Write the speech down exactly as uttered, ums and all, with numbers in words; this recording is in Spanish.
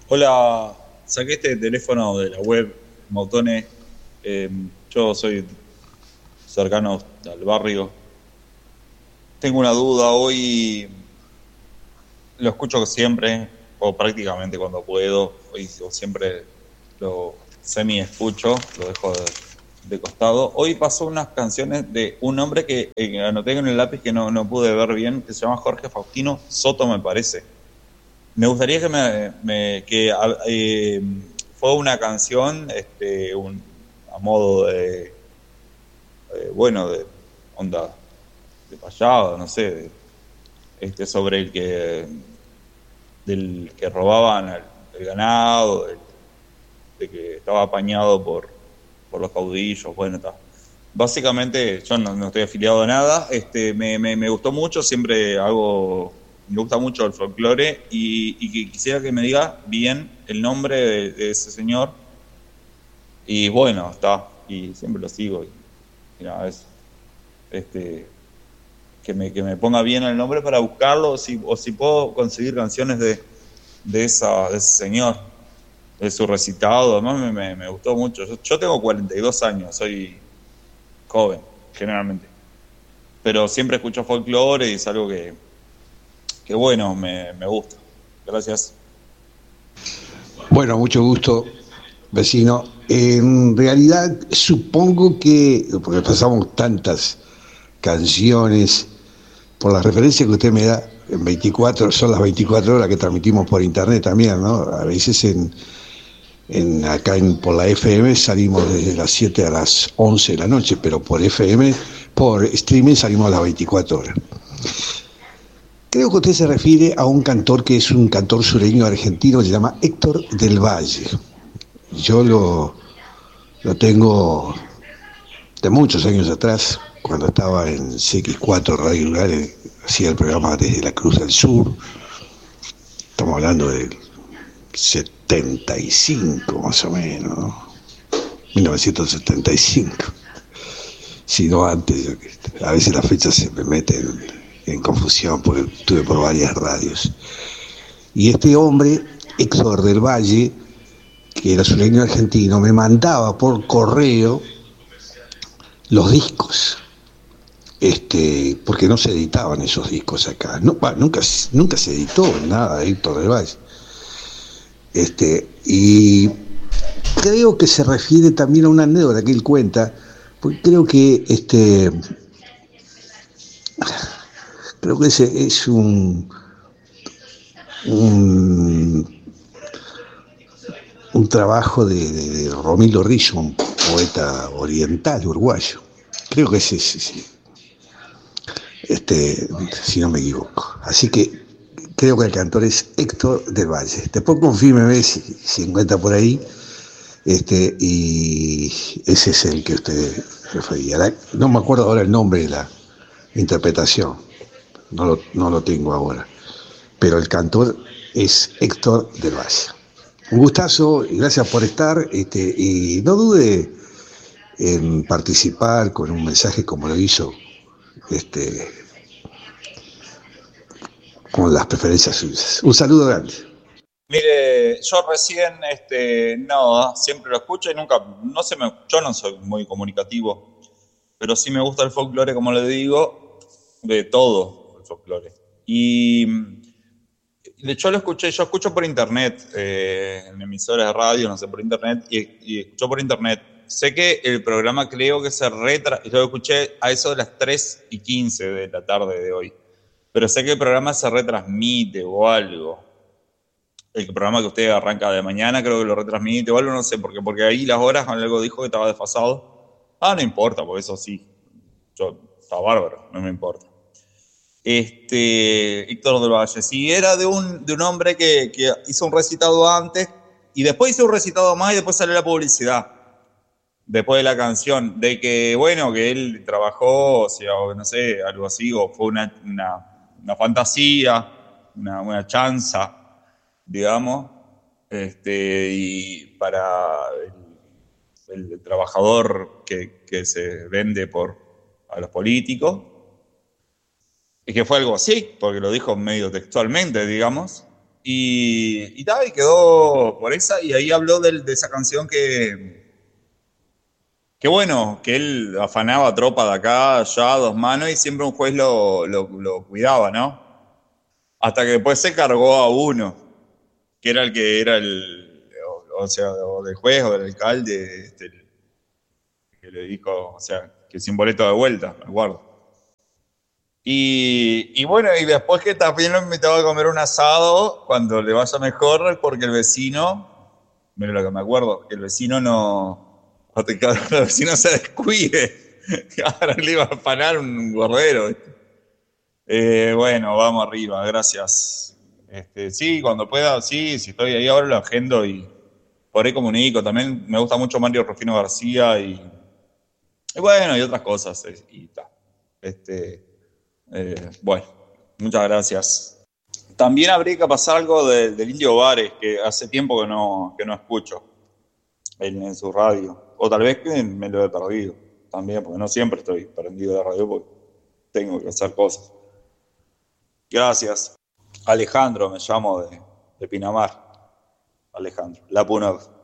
Hola, saqué este teléfono de la web Motone. Eh, yo soy cercano al barrio. Tengo una duda hoy, lo escucho siempre, o prácticamente cuando puedo, hoy o siempre lo semi escucho, lo dejo de, de costado. Hoy pasó unas canciones de un hombre que eh, anoté en el lápiz que no, no pude ver bien, que se llama Jorge Faustino Soto, me parece. Me gustaría que me, me- que a- eh, fue una canción, este, un, a modo de, eh, bueno, de onda de payado, no sé, de- este, sobre el que del que robaban el, el ganado, del- de que estaba apañado por, por los caudillos, bueno, está. Básicamente, yo no, no estoy afiliado a nada, este, me, me, me gustó mucho, siempre hago, me gusta mucho el folclore y, y que quisiera que me diga bien el nombre de, de ese señor y bueno, está, y siempre lo sigo y, y nada, eso. Este, que me, que me ponga bien el nombre para buscarlo o si, o si puedo conseguir canciones de, de, esa, de ese señor, de su recitado, además me, me, me gustó mucho. Yo, yo tengo cuarenta y dos años, soy joven, generalmente. Pero siempre escucho folclore y es algo que, que bueno, me, me gusta. Gracias. Bueno, mucho gusto, vecino. En realidad, supongo que, porque pasamos tantas canciones, por la referencia que usted me da, en veinticuatro, son las veinticuatro horas que transmitimos por internet también, ¿no? A veces en, en acá en, por la F M salimos desde las siete a las once de la noche, pero por F M, por streaming salimos a las veinticuatro horas. Creo que usted se refiere a un cantor que es un cantor sureño argentino, se llama Héctor del Valle. Yo lo, lo tengo de muchos años atrás, cuando estaba en C X cuatro Radio Rural, hacía el programa Desde la Cruz del Sur. Estamos hablando del setenta y cinco más o menos, ¿no? mil novecientos setenta y cinco. Si no antes, a veces las fechas se me meten en confusión porque estuve por varias radios. Y este hombre, Héctor del Valle, que era sureño argentino, me mandaba por correo los discos, este, porque no se editaban esos discos acá. No, bah, nunca, nunca se editó nada de Héctor del Valle. Este, y creo que se refiere también a una anécdota que él cuenta, porque creo que este, creo que ese es un, un, un trabajo de, de, de Romilo Rizzo, un poeta oriental uruguayo. Creo que ese es ese, este, si no me equivoco. Así que creo que el cantor es Héctor del Valle. Después confírmeme si, si encuentra por ahí, este, y ese es el que usted refería. La, no me acuerdo ahora el nombre de la interpretación, no lo, no lo tengo ahora, pero el cantor es Héctor del Valle. Un gustazo y gracias por estar, este, y no dude en participar con un mensaje como lo hizo, este, con las preferencias suyas. Un saludo grande. Mire, yo recién, este, no, siempre lo escucho y nunca, no se me, yo no soy muy comunicativo, pero sí me gusta el folclore, como le digo, de todo el folclore. Y de hecho lo escuché, yo escucho por internet, eh, en emisoras de radio, no sé, por internet, y, y escucho por internet. Sé que el programa creo que se retra, yo lo escuché a eso de las tres y quince de la tarde de hoy, pero sé que el programa se retransmite o algo. El programa que usted arranca de mañana creo que lo retransmite o algo, no sé, porque, porque ahí las horas algo dijo que estaba desfasado. Ah, no importa, porque eso sí, yo, está bárbaro, no me importa. Este, Héctor del Valle, si era de un, de un hombre que, que hizo un recitado antes y después hizo un recitado más y después salió la publicidad, después de la canción, de que, bueno, que él trabajó, o sea, o no sé, algo así, o fue una, una, una fantasía, una, una chanza, digamos, este, y para el, el trabajador que, que se vende por, a los políticos, y que fue algo así, porque lo dijo medio textualmente, digamos, Y, y, tal, y quedó por esa, y ahí habló de, de esa canción que, que bueno, que él afanaba tropa de acá, allá, dos manos, y siempre un juez lo, lo, lo cuidaba, ¿no? Hasta que después se cargó a uno, que era el que era el, o, o sea, o del juez o del alcalde, este, que le dijo, o sea, que sin boleto de vuelta, me acuerdo. Y, y bueno, y después que también lo invitaba a comer un asado cuando le vaya mejor, porque el vecino, mira lo que me acuerdo, que el vecino no, no te, el vecino se descuide, que ahora le iba a parar un gordero. Eh, bueno, vamos arriba, gracias. Este, sí, cuando pueda, sí, si estoy ahí ahora lo agendo y por ahí comunico. También me gusta mucho Mario Rufino García y, y bueno, y otras cosas. Y tal. Este, eh, bueno, muchas gracias. También habría que pasar algo de, del Indio Bares, que hace tiempo que no, que no escucho en, en su radio. O tal vez que me lo he perdido también, porque no siempre estoy prendido de la radio, porque tengo que hacer cosas. Gracias. Alejandro, me llamo de, de Pinamar. Alejandro. La Punov.